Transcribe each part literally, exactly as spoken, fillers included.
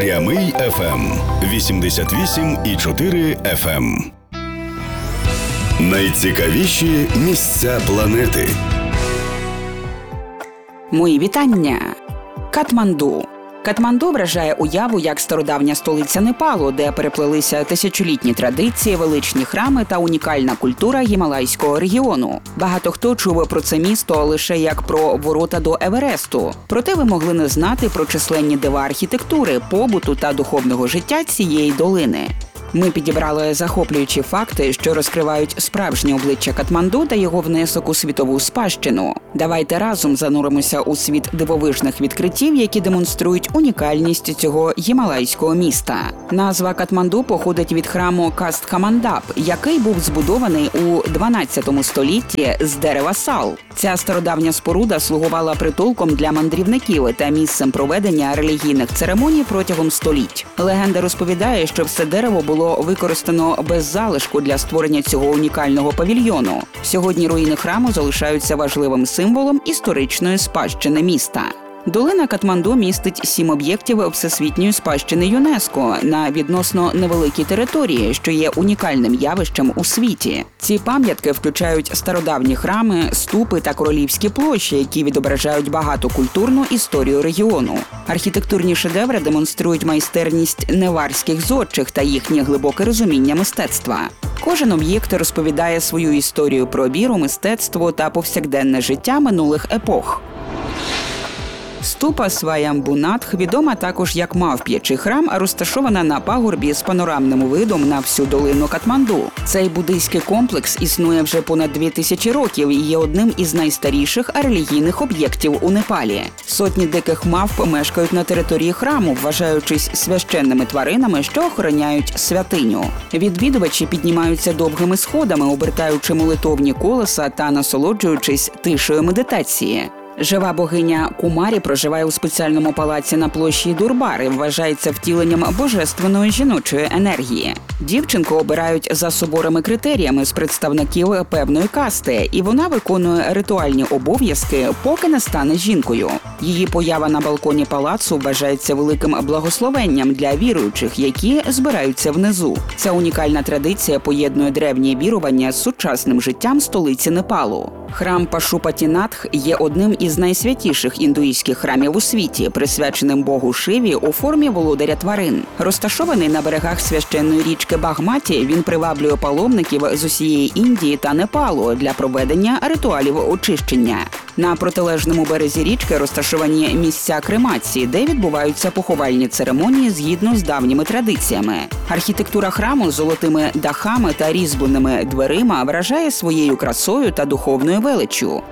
Прямий еф ем вісімдесят вісім і чотири еф ем. Найцікавіші місця планети. Мої вітання! Катманду. Катманду вражає уяву як стародавня столиця Непалу, де переплелися тисячолітні традиції, величні храми та унікальна культура гімалайського регіону. Багато хто чув про це місто лише як про ворота до Евересту. Проте ви могли не знати про численні дива архітектури, побуту та духовного життя цієї долини. Ми підібрали захоплюючі факти, що розкривають справжнє обличчя Катманду та його внесок у світову спадщину. Давайте разом зануримося у світ дивовижних відкриттів, які демонструють унікальність цього гімалайського міста. Назва Катманду походить від храму Кастхамандап, який був збудований у дванадцятому столітті з дерева сал. Ця стародавня споруда слугувала притулком для мандрівників та місцем проведення релігійних церемоній протягом століть. Легенда розповідає, що все дерево було використано без залишку для створення цього унікального павільйону. Сьогодні руїни храму залишаються важливим символом історичної спадщини міста. Долина Катманду містить сім об'єктів всесвітньої спадщини ЮНЕСКО на відносно невеликій території, що є унікальним явищем у світі. Ці пам'ятки включають стародавні храми, ступи та королівські площі, які відображають багатокультурну історію регіону. Архітектурні шедеври демонструють майстерність неварських зодчих та їхнє глибоке розуміння мистецтва. Кожен об'єкт розповідає свою історію про віру, мистецтво та повсякденне життя минулих епох. Ступа Сваямбунатх відома також як мавп'ячий храм, розташована на пагорбі з панорамним видом на всю долину Катманду. Цей буддийський комплекс існує вже понад дві тисячі років і є одним із найстаріших релігійних об'єктів у Непалі. Сотні диких мавп мешкають на території храму, вважаючись священними тваринами, що охороняють святиню. Відвідувачі піднімаються довгими сходами, обертаючи молитовні колеса та насолоджуючись тишею медитації. Жива богиня Кумарі проживає у спеціальному палаці на площі Дурбар і вважається втіленням божественної жіночої енергії. Дівчинку обирають за суворими критеріями з представників певної касти, і вона виконує ритуальні обов'язки, поки не стане жінкою. Її поява на балконі палацу вважається великим благословенням для віруючих, які збираються внизу. Ця унікальна традиція поєднує древні вірування з сучасним життям столиці Непалу. Храм Пашупатінатх є одним із найсвятіших індуїзьких храмів у світі, присвяченим богу Шиві у формі володаря тварин. Розташований на берегах священної річки Багматі, він приваблює паломників з усієї Індії та Непалу для проведення ритуалів очищення. На протилежному березі річки розташовані місця кремації, де відбуваються поховальні церемонії згідно з давніми традиціями. Архітектура храму з золотими дахами та різьбленими дверима вражає своєю красою та духовною величчю.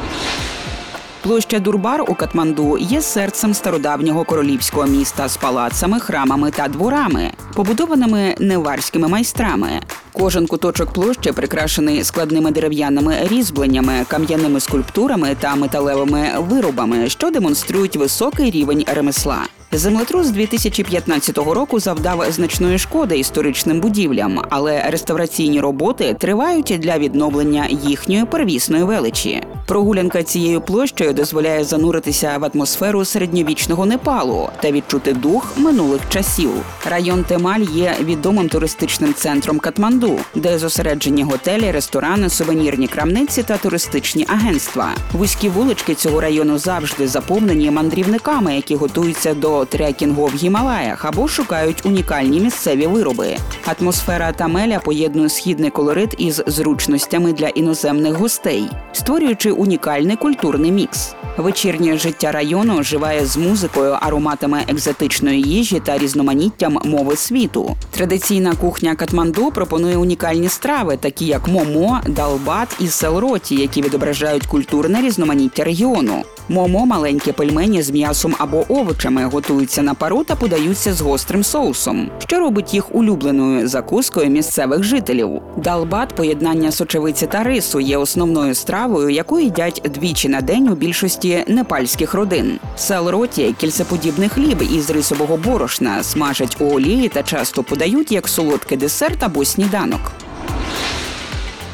Площа Дурбар у Катманду є серцем стародавнього королівського міста з палацами, храмами та дворами, побудованими неварськими майстрами. Кожен куточок площі прикрашений складними дерев'яними різьбленнями, кам'яними скульптурами та металевими виробами, що демонструють високий рівень ремесла. Землетрус дві тисячі п'ятнадцятого року завдав значної шкоди історичним будівлям, але реставраційні роботи тривають для відновлення їхньої первісної величі. Прогулянка цією площею дозволяє зануритися в атмосферу середньовічного Непалу та відчути дух минулих часів. Район Темаль є відомим туристичним центром Катманду, де зосереджені готелі, ресторани, сувенірні крамниці та туристичні агентства. Вузькі вулички цього району завжди заповнені мандрівниками, які готуються до трекінгу в Гімалаях або шукають унікальні місцеві вироби. Атмосфера Тамеля поєднує східний колорит із зручностями для іноземних гостей, створюючи унікальний культурний мікс. Вечірнє життя району оживає з музикою, ароматами екзотичної їжі та різноманіттям мови світу. Традиційна кухня Катманду пропонує унікальні страви, такі як момо, далбат і селроті, які відображають культурне різноманіття регіону. Момо – маленькі пельмені з м'ясом або овочами, готуються на пару та подаються з гострим соусом, що робить їх улюбленою закускою місцевих жителів. Далбат – поєднання сочевиці та рису, є основною стравою, яку їдять двічі на день у більшості непальських родин. Селроті – кільцеподібний хліб із рисового борошна, смажать у олії та часто подають як солодкий десерт або сніданок.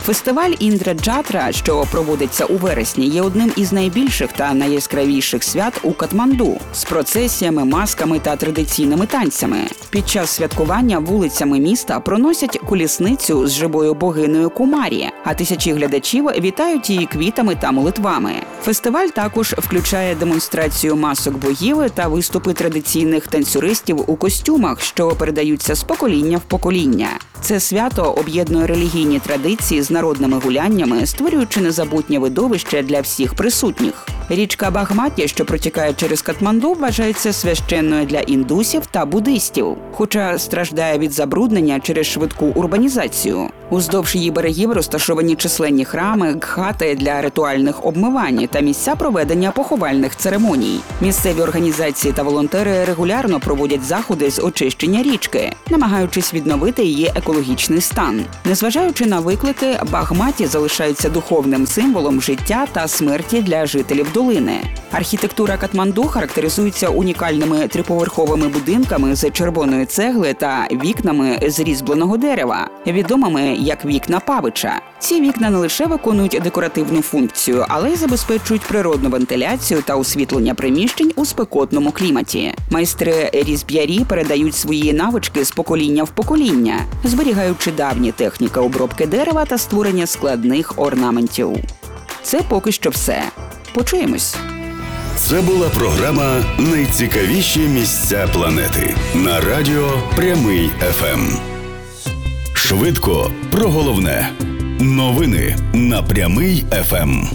Фестиваль Індраджатра, що проводиться у вересні, є одним із найбільших та найяскравіших свят у Катманду з процесіями, масками та традиційними танцями. Під час святкування вулицями міста проносять колісницю з живою богинею Кумарі, а тисячі глядачів вітають її квітами та молитвами. Фестиваль також включає демонстрацію масок богів та виступи традиційних танцюристів у костюмах, що передаються з покоління в покоління. Це свято об'єднує релігійні традиції з народними гуляннями, створюючи незабутнє видовище для всіх присутніх. Річка Багматі, що протікає через Катманду, вважається священною для індусів та буддистів, хоча страждає від забруднення через швидку урбанізацію. Уздовж її берегів розташовані численні храми, гхати для ритуальних обмивань та місця проведення поховальних церемоній. Місцеві організації та волонтери регулярно проводять заходи з очищення річки, намагаючись відновити її екологічний стан. Незважаючи на виклики, Багматі залишається духовним символом життя та смерті для жителів долини. Архітектура Катманду характеризується унікальними триповерховими будинками з червоної цегли та вікнами з різьбленого дерева, відомими як вікна Павича. Ці вікна не лише виконують декоративну функцію, але й забезпечують природну вентиляцію та освітлення приміщень у спекотному кліматі. Майстри-різб'ярі передають свої навички з покоління в покоління, зберігаючи давні техніки обробки дерева та створення складних орнаментів. Це поки що все. Почуємось. Це була програма «Найцікавіші місця планети» на радіо Прямий еф ем. Швидко про головне. Новини на Прямий еф ем.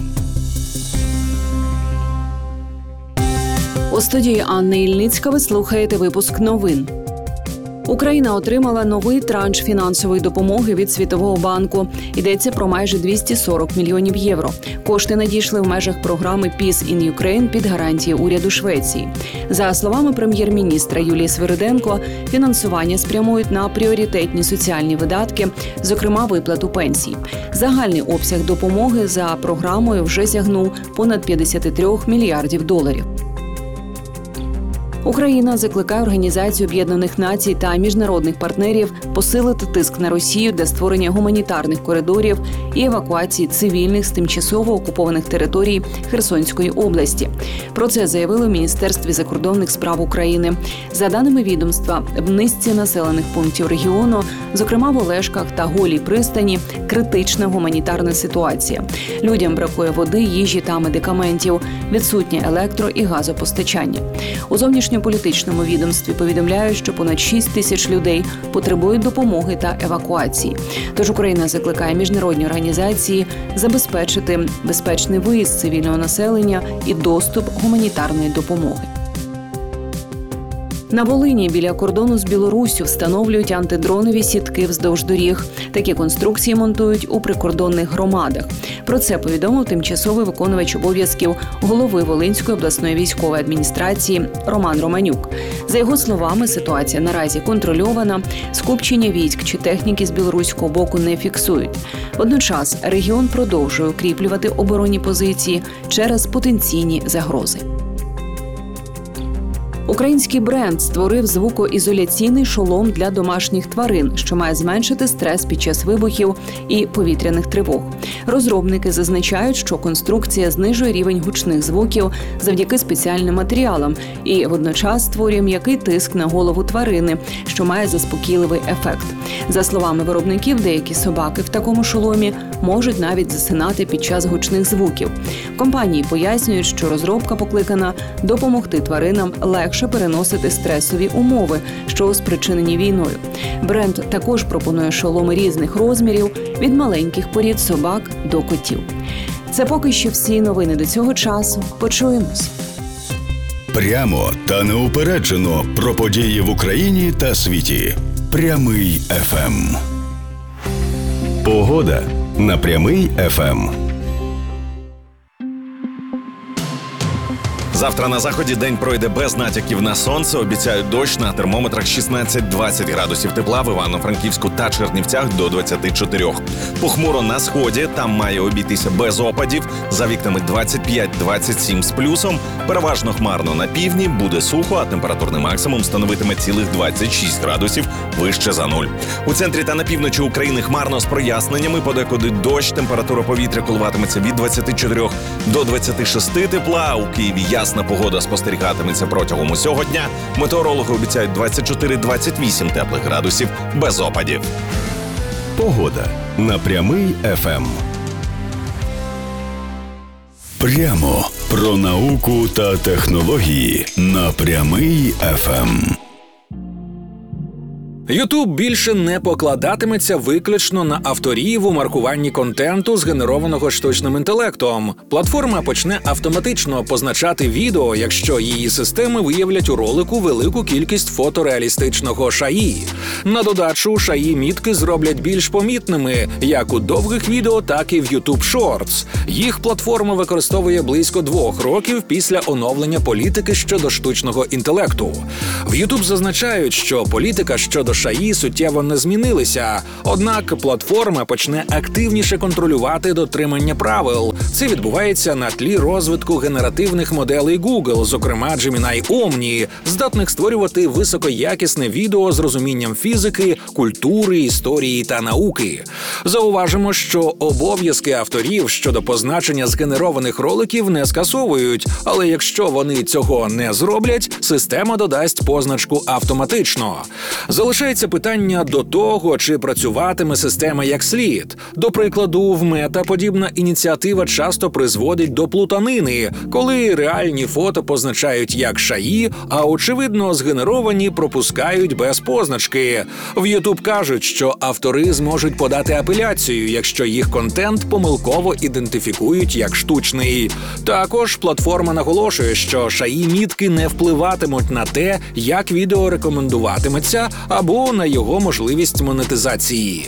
У студії Анна Ільницька ви слухаєте випуск новин. Україна отримала новий транш фінансової допомоги від Світового банку. Йдеться про майже двісті сорок мільйонів євро. Кошти надійшли в межах програми Peace in Ukraine під гарантії уряду Швеції. За словами прем'єр-міністра Юлії Свириденко, фінансування спрямують на пріоритетні соціальні видатки, зокрема виплату пенсій. Загальний обсяг допомоги за програмою вже сягнув понад п'ятдесят три мільярдів доларів. Україна закликає Організацію Об'єднаних Націй та міжнародних партнерів посилити тиск на Росію для створення гуманітарних коридорів і евакуації цивільних з тимчасово окупованих територій Херсонської області. Про це заявили в Міністерстві закордонних справ України. За даними відомства, в низці населених пунктів регіону, зокрема в Олешках та Голій пристані, критична гуманітарна ситуація. Людям бракує води, їжі та медикаментів, відсутнє електро- і газопостачання. У зовнішньополітичному відомстві повідомляють, що понад шість тисяч людей потребують допомоги та евакуації. Тож Україна закликає міжнародні організації забезпечити безпечний виїзд цивільного населення і доступ гуманітарної допомоги. На Волині біля кордону з Білоруссю встановлюють антидронові сітки вздовж доріг. Такі конструкції монтують у прикордонних громадах. Про це повідомив тимчасовий виконувач обов'язків голови Волинської обласної військової адміністрації Роман Романюк. За його словами, ситуація наразі контрольована, скупчення військ чи техніки з білоруського боку не фіксують. Водночас регіон продовжує укріплювати оборонні позиції через потенційні загрози. Український бренд створив звукоізоляційний шолом для домашніх тварин, що має зменшити стрес під час вибухів і повітряних тривог. Розробники зазначають, що конструкція знижує рівень гучних звуків завдяки спеціальним матеріалам і водночас створює м'який тиск на голову тварини, що має заспокійливий ефект. За словами виробників, деякі собаки в такому шоломі можуть навіть засинати під час гучних звуків. В компанії пояснюють, що розробка покликана допомогти тваринам легше переносити стресові умови, що спричинені війною. Бренд також пропонує шоломи різних розмірів, від маленьких порід собак до котів. Це поки що всі новини до цього часу. Почуємось. Прямо та неупереджено про події в Україні та світі. Прямий еф ем. Погода на Прямий еф ем. Завтра на заході день пройде без натяків на сонце. Обіцяють дощ, на термометрах шістнадцять-двадцять градусів тепла, в Івано-Франківську та Чернівцях до двадцять чотири. Похмуро на сході, там має обійтися без опадів, за вікнами двадцять п'ять-двадцять сім з плюсом. Переважно хмарно на півдні, буде сухо, а температурний максимум становитиме цілих двадцять шість градусів вище за нуль. У центрі та на півночі України хмарно з проясненнями, подекуди дощ, температура повітря коливатиметься від двадцяти чотирьох до двадцяти шести тепла. У Києві ясна погода спостерігатиметься протягом усього дня. Метеорологи обіцяють двадцять чотири-двадцять вісім теплих градусів без опадів. Погода на Прямий еф ем. Прямо про науку та технології на Прямий еф ем. Ютуб більше не покладатиметься виключно на авторів у маркуванні контенту, згенерованого штучним інтелектом. Платформа почне автоматично позначати відео, якщо її системи виявлять у ролику велику кількість фотореалістичного шаї. На додачу, шаї-мітки зроблять більш помітними як у довгих відео, так і в YouTube Shorts. Їх платформа використовує близько двох років після оновлення політики щодо штучного інтелекту. В YouTube зазначають, що політика щодо шаї суттєво не змінилися, однак платформа почне активніше контролювати дотримання правил. Це відбувається на тлі розвитку генеративних моделей Google, зокрема Gemini Omni, здатних створювати високоякісне відео з розумінням фізики, культури, історії та науки. Зауважимо, що обов'язки авторів щодо позначення згенерованих роликів не скасовують, але якщо вони цього не зроблять, система додасть позначку автоматично. Залишається питання до того, чи працюватиме система як слід. До прикладу, в Мета подібна ініціатива часто призводить до плутанини, коли реальні фото позначають як шаї, а очевидно згенеровані пропускають без позначки. В YouTube кажуть, що автори зможуть подати апеляцію, якщо їх контент помилково ідентифікують як штучний. Також платформа наголошує, що шаї-мітки не впливатимуть на те, як відео рекомендуватиметься, або на його можливість монетизації.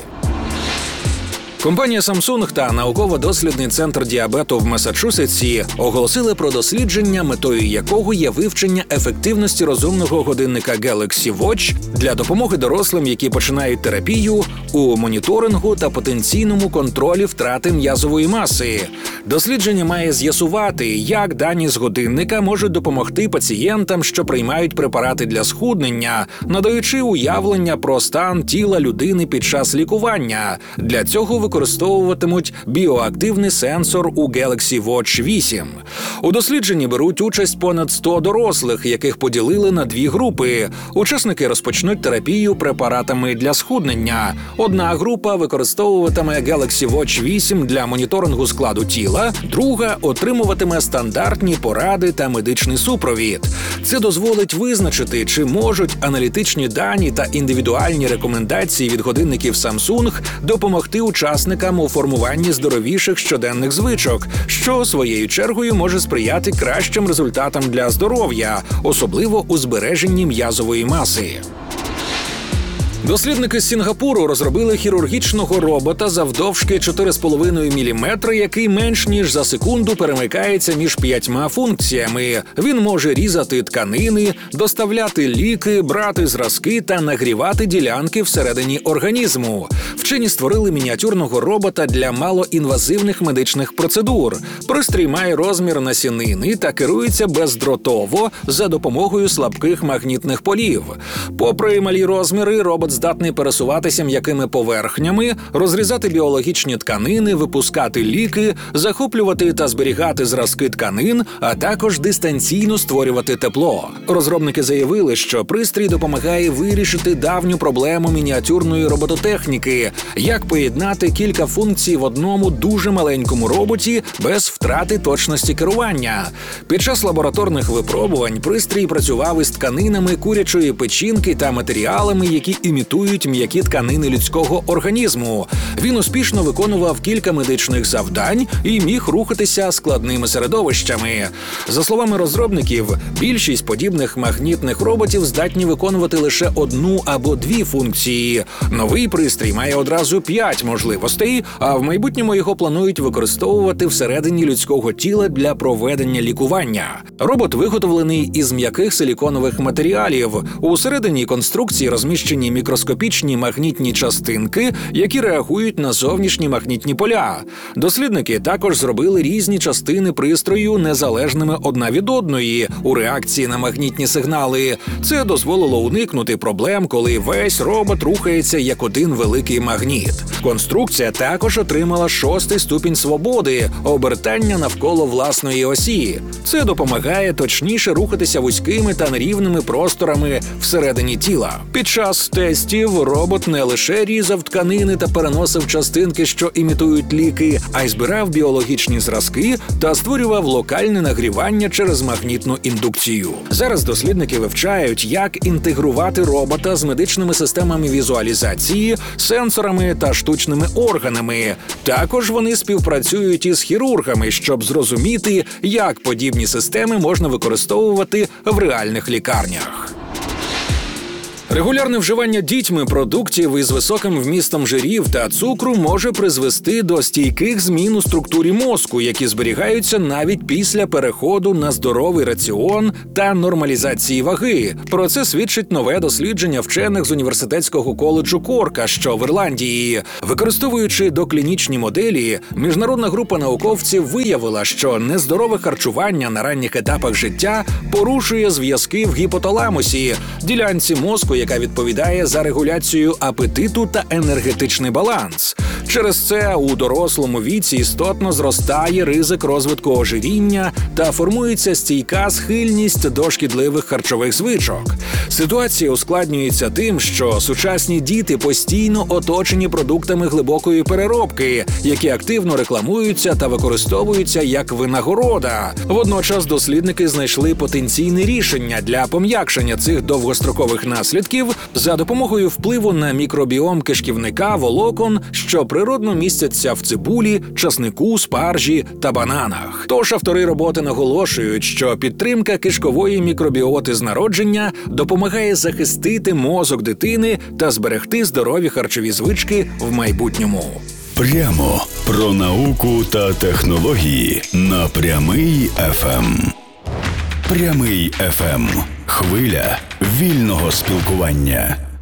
Компанія Samsung та науково-дослідний центр діабету в Масачусетсі оголосили про дослідження, метою якого є вивчення ефективності розумного годинника Galaxy Watch для допомоги дорослим, які починають терапію, у моніторингу та потенційному контролі втрати м'язової маси. Дослідження має з'ясувати, як дані з годинника можуть допомогти пацієнтам, що приймають препарати для схуднення, надаючи уявлення про стан тіла людини під час лікування. Для цього використовуватимуть біоактивний сенсор у Galaxy Watch вісім. У дослідженні беруть участь понад сто дорослих, яких поділили на дві групи. Учасники розпочнуть терапію препаратами для схуднення. Одна група використовуватиме Galaxy Watch вісім для моніторингу складу тіла, друга отримуватиме стандартні поради та медичний супровід. Це дозволить визначити, чи можуть аналітичні дані та індивідуальні рекомендації від годинників Samsung допомогти учасникам у формуванні здоровіших щоденних звичок, що своєю чергою може сприяти кращим результатам для здоров'я, особливо у збереженні м'язової маси. Дослідники з Сінгапуру розробили хірургічного робота завдовжки чотири з половиною міліметри, який менш ніж за секунду перемикається між п'ятьма функціями. Він може різати тканини, доставляти ліки, брати зразки та нагрівати ділянки всередині організму. Вчені створили мініатюрного робота для малоінвазивних медичних процедур. Пристрій має розмір насінини та керується бездротово за допомогою слабких магнітних полів. Попри малі розміри, робот здатний пересуватися м'якими поверхнями, розрізати біологічні тканини, випускати ліки, захоплювати та зберігати зразки тканин, а також дистанційно створювати тепло. Розробники заявили, що пристрій допомагає вирішити давню проблему мініатюрної робототехніки – як поєднати кілька функцій в одному дуже маленькому роботі без втрати точності керування. Під час лабораторних випробувань пристрій працював із тканинами курячої печінки та матеріалами, які імітують імітують м'які тканини людського організму. Він успішно виконував кілька медичних завдань і міг рухатися складними середовищами. За словами розробників, більшість подібних магнітних роботів здатні виконувати лише одну або дві функції. Новий пристрій має одразу п'ять можливостей, а в майбутньому його планують використовувати всередині людського тіла для проведення лікування. Робот виготовлений із м'яких силіконових матеріалів. У середині конструкції розміщені мікроскопічні магнітні частинки, які реагують на зовнішні магнітні поля. Дослідники також зробили різні частини пристрою незалежними одна від одної у реакції на магнітні сигнали. Це дозволило уникнути проблем, коли весь робот рухається як один великий магніт. Конструкція також отримала шостий ступінь свободи – обертання навколо власної осі. Це допомагає точніше рухатися вузькими та нерівними просторами всередині тіла. Під час тестів робот не лише різав тканини та переносив частинки, що імітують ліки, а й збирав біологічні зразки та створював локальне нагрівання через магнітну індукцію. Зараз дослідники вивчають, як інтегрувати робота з медичними системами візуалізації, сенсорами та штучними органами. Також вони співпрацюють із хірургами, щоб зрозуміти, як подібні системи можна використовувати в реальних лікарнях. Регулярне вживання дітьми продуктів із високим вмістом жирів та цукру може призвести до стійких змін у структурі мозку, які зберігаються навіть після переходу на здоровий раціон та нормалізації ваги. Про це свідчить нове дослідження вчених з університетського коледжу Корка, що в Ірландії. Використовуючи доклінічні моделі, міжнародна група науковців виявила, що нездорове харчування на ранніх етапах життя порушує зв'язки в гіпоталамусі, ділянці мозку, яка відповідає за регуляцію апетиту та енергетичний баланс. Через це у дорослому віці істотно зростає ризик розвитку ожиріння та формується стійка схильність до шкідливих харчових звичок. Ситуація ускладнюється тим, що сучасні діти постійно оточені продуктами глибокої переробки, які активно рекламуються та використовуються як винагорода. Водночас дослідники знайшли потенційне рішення для пом'якшення цих довгострокових наслідків за допомогою впливу на мікробіом кишківника волокон, що природно містяться в цибулі, часнику, спаржі та бананах. Тож автори роботи наголошують, що підтримка кишкової мікробіоти з народження допомагає захистити мозок дитини та зберегти здорові харчові звички в майбутньому. Прямо про науку та технології на Прямий еф ем. Прямий еф ем. Хвиля вільного спілкування.